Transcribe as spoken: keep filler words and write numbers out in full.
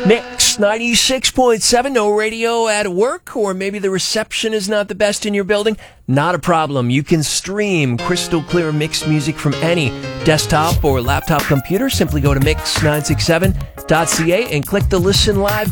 Mix ninety-six point seven, no radio at work, or maybe the reception is not the best in your building? Not a problem. You can stream crystal clear mixed music from any desktop or laptop computer. Simply go to mix nine six seven dot c a and click the Listen Live